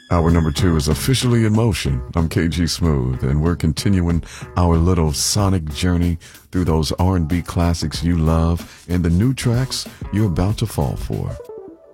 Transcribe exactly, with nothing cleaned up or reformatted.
Hour number two is officially in motion. I'm K G Smooth, and we're continuing our little sonic journey through those R and B classics you love and the new tracks you're about to fall for.